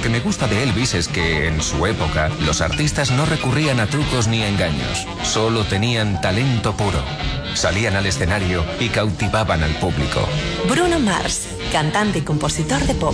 que me gusta de Elvis es que, en su época, los artistas no recurrían a trucos ni engaños. Solo tenían talento puro. Salían al escenario y cautivaban al público. Bruno Mars, cantante y compositor de pop.